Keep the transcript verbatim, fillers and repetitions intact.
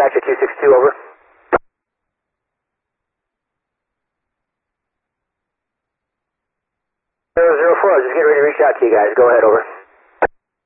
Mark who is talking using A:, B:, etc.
A: back to two six two, over. zero zero four, I was just getting ready to reach out to you guys. Go ahead, over.